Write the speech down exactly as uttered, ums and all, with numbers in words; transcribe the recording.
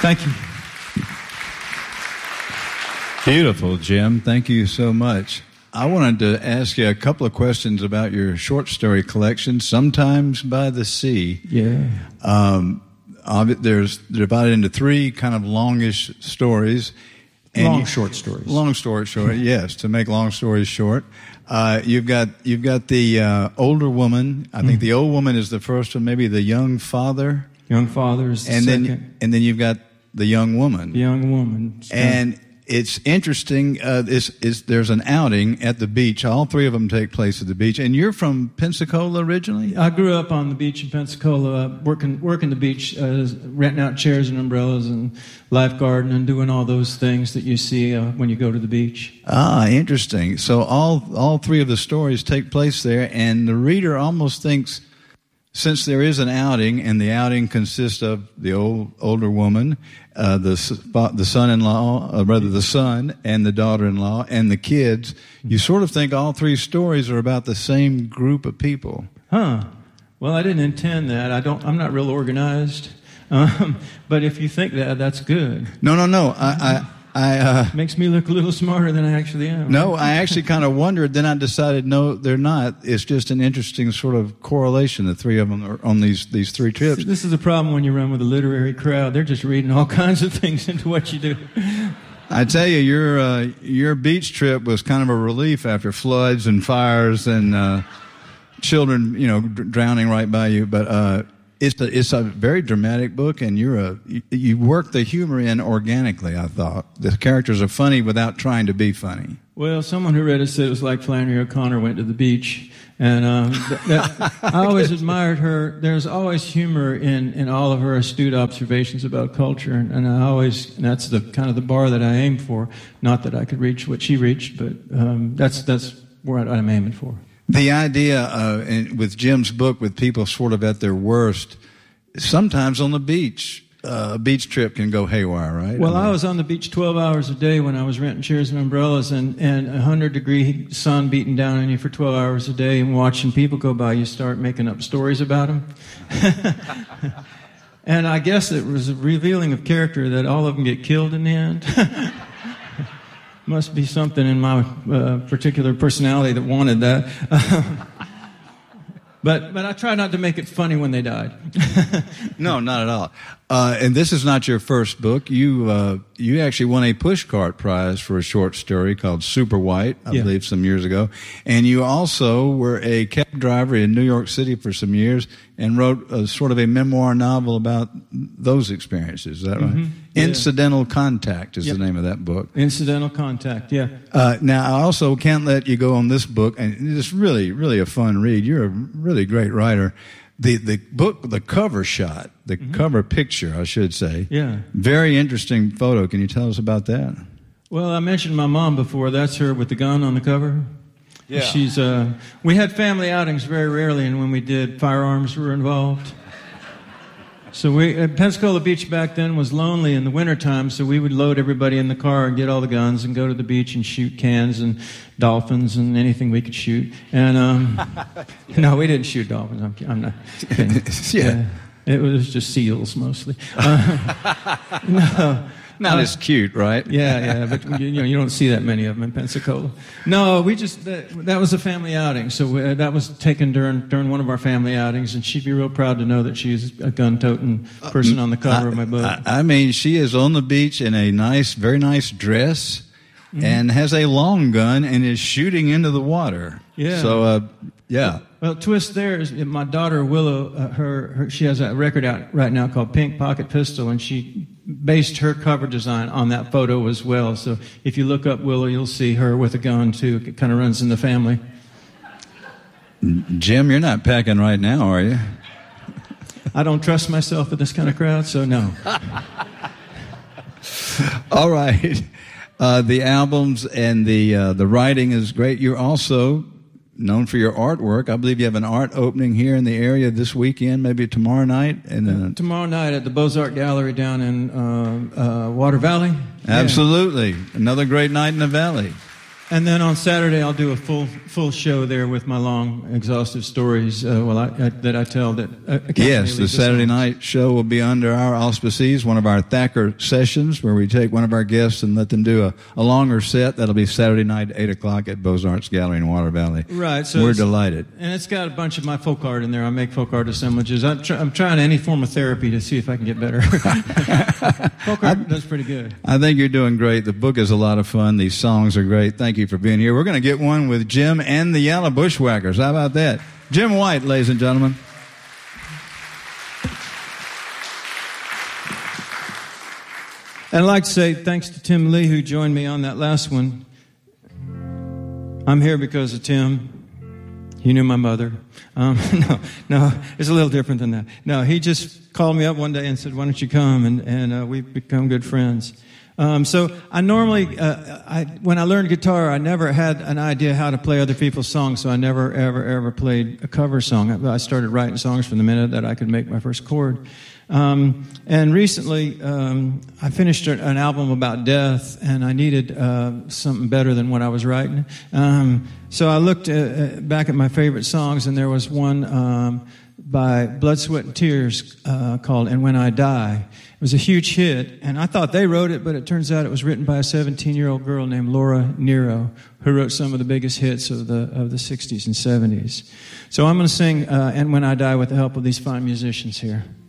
Thank you. Beautiful, Jim. Thank you so much. I wanted to ask you a couple of questions about your short story collection, Sometimes by the Sea. Yeah. Um, there's divided into three kind of longish stories. And long you, short stories. Long story short, yes. To make long stories short, uh, you've got you've got the uh, older woman. I think mm. the old woman is the first one. Maybe the young father. Young father is the and second. then and then you've got the young woman. The young woman. And it's interesting. Uh, is is there's an outing at the beach. All three of them take place at the beach. And you're from Pensacola originally? I grew up on the beach in Pensacola, uh, working working the beach, uh, renting out chairs and umbrellas and lifeguarding and doing all those things that you see uh, when you go to the beach. Ah, interesting. So all all three of the stories take place there, and the reader almost thinks, since there is an outing, and the outing consists of the old older woman, uh, the the son-in-law, uh, rather the son and the daughter-in-law, and the kids, you sort of think all three stories are about the same group of people. Huh. Well, I didn't intend that. I don't. I'm not real organized. Um, but if you think that, that's good. No, no, no. I. I I, uh, Makes me look a little smarter than I actually am. No, I actually kind of wondered. Then I decided, no, they're not. It's just an interesting sort of correlation. The three of them are on these these three trips. This is the problem when you run with a literary crowd. They're just reading all kinds of things into what you do. I tell you, your uh, your beach trip was kind of a relief after floods and fires and uh, children, you know, d- drowning right by you. But uh, it's a, it's a very dramatic book, and you're a you, you work the humor in organically. I thought the characters are funny without trying to be funny. Well, someone who read it said it was like Flannery O'Connor went to the beach, and um, that, that, I always admired her. There's always humor in, in all of her astute observations about culture, and, and I always and that's the kind of the bar that I aim for. Not that I could reach what she reached, but um, that's that's where I'm aiming for. The idea uh, in, with Jim's book, with people sort of at their worst, sometimes on the beach, uh, a beach trip can go haywire, right? Well, I, mean, I was on the beach twelve hours a day when I was renting chairs and umbrellas, and, and a one hundred degree sun beating down on you for twelve hours a day, and watching people go by, you start making up stories about them. And I guess it was a revealing of character that all of them get killed in the end. Must be something in my uh, particular personality that wanted that. but but I try not to make it funny when they died. No, not at all. Uh, and this is not your first book. You uh, you actually won a Pushcart Prize for a short story called Super White, I yeah. believe, some years ago. And you also were a cab driver in New York City for some years and wrote a, sort of a memoir novel about those experiences. Is that mm-hmm. right? Yeah. Incidental Contact is yep. the name of that book. Incidental Contact, yeah. Uh, now, I also can't let you go on this book, and it's really, really a fun read. You're a really great writer. The the book, the cover shot, the mm-hmm. cover picture, I should say. Yeah. Very interesting photo. Can you tell us about that? Well, I mentioned my mom before. That's her with the gun on the cover. Yeah. She's. Uh, we had family outings very rarely, and when we did, firearms were involved. So we at Pensacola Beach back then was lonely in the wintertime, so we would load everybody in the car and get all the guns and go to the beach and shoot cans and dolphins and anything we could shoot. And um, no, we didn't shoot dolphins. I'm, I'm not kidding. Yeah. Uh, it was just seals mostly. Uh, no. Not uh, as cute, right? Yeah, yeah, but you, you know you don't see that many of them in Pensacola. No, we just that, that was a family outing, so we, uh, that was taken during during one of our family outings, and she'd be real proud to know that she's a gun-toting person on the cover I, of my book. I, I mean, she is on the beach in a nice, very nice dress, mm-hmm. and has a long gun and is shooting into the water. Yeah. So, uh, yeah. Well, twist there is my daughter Willow. Uh, her, her she has a record out right now called Pink Pocket Pistol, and she based her cover design on that photo as well. So if you look up Willow, you'll see her with a gun too. It kind of runs in the family. Jim, you're not packing right now, are you? I don't trust myself with this kind of crowd, so no. All right. Uh, the albums and the uh, the writing is great. You're also known for your artwork. I believe you have an art opening here in the area this weekend, maybe tomorrow night. And uh, tomorrow night at the Beaux-Arts Gallery down in uh, uh, Water Valley. Absolutely. Yeah. Another great night in the Valley. And then on Saturday, I'll do a full full show there with my long, exhaustive stories. Uh, well, I, I, that I tell that. Uh, yes, the Saturday night show will be under our auspices, one of our Thacker sessions, where we take one of our guests and let them do a, a longer set. That'll be Saturday night, eight o'clock at Beaux-Arts Gallery in Water Valley. Right. So we're delighted. And it's got a bunch of my folk art in there. I make folk art assemblages. I'm, tr- I'm trying any form of therapy to see if I can get better. Folk art does pretty good. I think you're doing great. The book is a lot of fun. These songs are great. Thank you for being here. We're going to get one with Jim and the Yellow Bushwhackers. How about that? Jim White, ladies and gentlemen. And I'd like to say thanks to Tim Lee, who joined me on that last one. I'm here because of Tim. He knew my mother. Um, no, no, it's a little different than that. No, he just called me up one day and said, "Why don't you come?" And, and uh, we've become good friends. Um, so I normally, uh, I, when I learned guitar, I never had an idea how to play other people's songs, so I never, ever, ever played a cover song. I started writing songs from the minute that I could make my first chord. Um, and recently, um, I finished an album about death, and I needed uh, something better than what I was writing. Um, so I looked uh, back at my favorite songs, and there was one um, by Blood, Sweat, and Tears uh, called "And When I Die." It was a huge hit, and I thought they wrote it, but it turns out it was written by a seventeen-year-old girl named Laura Nero, who wrote some of the biggest hits of the of the sixties and seventies. So I'm going to sing uh, "And When I Die" with the help of these fine musicians here.